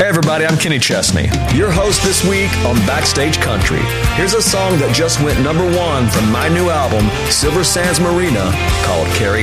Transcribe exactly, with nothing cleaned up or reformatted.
everybody, I'm Kenny Chesney, your host this week on Backstage Country. Here's a song that just went number one from my new album, Silver Sands Marina, called Carry